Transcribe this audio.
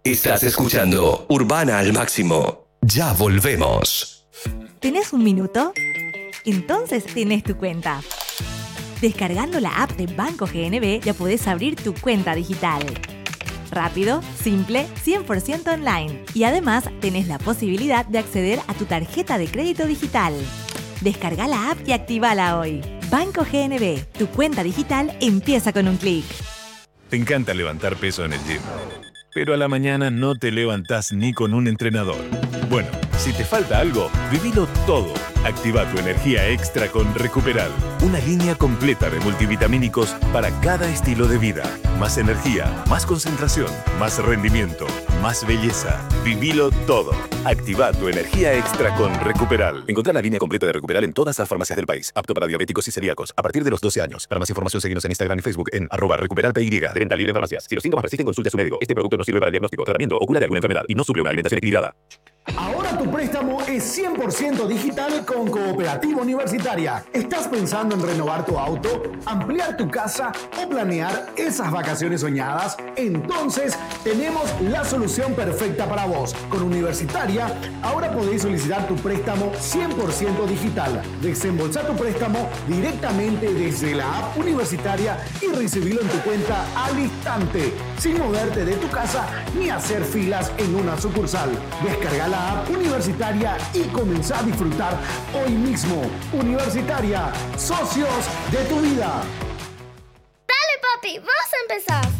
Estás escuchando Urbana al Máximo. Ya volvemos. ¿Tenés un minuto? Entonces tenés tu cuenta. Descargando la app de Banco GNB ya podés abrir tu cuenta digital. Rápido, simple, 100% online. Y además tenés la posibilidad de acceder a tu tarjeta de crédito digital. Descarga la app y actívala hoy. Banco GNB, tu cuenta digital empieza con un clic. Te encanta levantar peso en el gym, pero a la mañana no te levantás ni con un entrenador. Bueno, si te falta algo, vivilo todo. Activa tu energía extra con Recuperal. Una línea completa de multivitamínicos para cada estilo de vida. Más energía, más concentración, más rendimiento, más belleza. Vivilo todo. Activa tu energía extra con Recuperal. Encontrá la línea completa de Recuperal en todas las farmacias del país. Apto para diabéticos y celíacos. A partir de los 12 años. Para más información, síguenos en Instagram y Facebook en @RecuperalPY. De venta libre en farmacias. Si los síntomas persisten, consulte a su médico. Este producto no sirve para diagnóstico, tratamiento o cura de alguna enfermedad y no suple una alimentación equilibrada. Ahora tu préstamo es 100% digital con Cooperativa Universitaria. ¿Estás pensando en renovar tu auto, ampliar tu casa o planear esas vacaciones soñadas? Entonces tenemos la solución perfecta para vos. Con Universitaria, ahora podéis solicitar tu préstamo 100% digital. Desembolsá tu préstamo directamente desde la app Universitaria y recibirlo en tu cuenta al instante, sin moverte de tu casa ni hacer filas en una sucursal. Descarga la app Universitaria y comenzá a disfrutar hoy mismo. Universitaria, socios de tu vida. Dale, papi, vamos a empezar.